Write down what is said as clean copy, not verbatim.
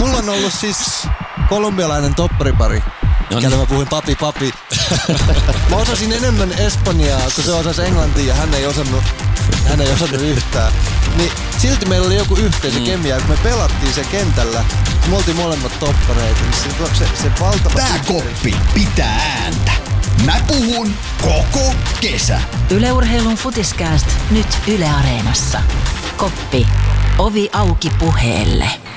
Mulla on ollut siis kolumbialainen topparipari. Kelle mä puhuin papi. Mä osasin enemmän espanjaa, kun se osasi englantia ja hän ei osannut yhtään. Niin silti meillä oli joku yhteisö kemia, kun me pelattiin se kentällä. Me oltiin molemmat toppareita, niin se valtava... Tää koppi pitää ääntä. Mä puhun koko kesä. Yle Urheilun Futiskääst nyt Yle Areenassa. Koppi. Ovi auki puheelle.